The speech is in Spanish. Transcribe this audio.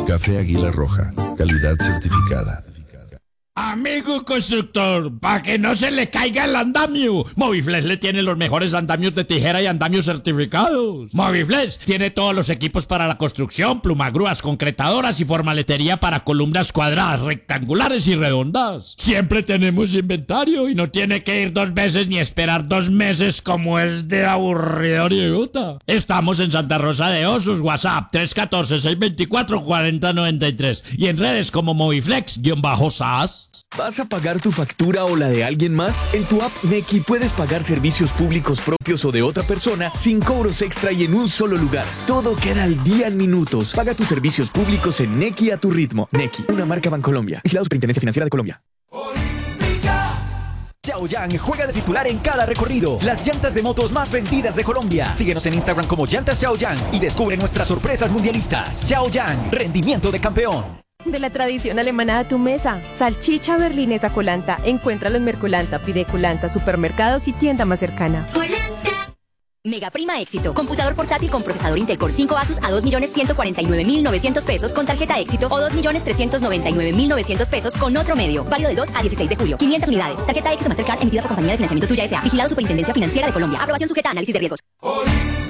Café Águila Roja, calidad certificada. Amigo constructor, para que no se le caiga el andamio, Moviflex le tiene los mejores andamios de tijera y andamios certificados. Moviflex tiene todos los equipos para la construcción, plumagrúas, concretadoras y formaletería para columnas cuadradas, rectangulares y redondas. Siempre tenemos inventario y no tiene que ir 2 veces ni esperar 2 meses como es de aburridor y bruta. Estamos en Santa Rosa de Osos, WhatsApp 314-624-4093 y en redes como Moviflex-SAS. ¿Vas a pagar tu factura o la de alguien más? En tu app Nequi puedes pagar servicios públicos propios o de otra persona sin cobros extra y en un solo lugar. Todo queda al día en minutos. Paga tus servicios públicos en Nequi a tu ritmo. Nequi, una marca Bancolombia. Vigilado Superintendencia Financiera de Colombia. Xiaoyang juega de titular en cada recorrido. Las llantas de motos más vendidas de Colombia. Síguenos en Instagram como Llantas Xiaoyang y descubre nuestras sorpresas mundialistas. Xiaoyang, rendimiento de campeón. De la tradición alemana a tu mesa. Salchicha berlinesa Colanta. Encuéntralo en Mercolanta, pide Colanta, supermercados y tienda más cercana. Mega Prima Éxito. Computador portátil con procesador Intel Core 5 Asus a 2.149.900 pesos con tarjeta Éxito o 2.399.900 pesos con otro medio. Válido del 2 al 16 de julio. 500 unidades. Tarjeta Éxito Mastercard emitida por Compañía de Financiamiento Tuya S.A. Vigilado Superintendencia Financiera de Colombia. Aprobación sujeta a análisis de riesgos.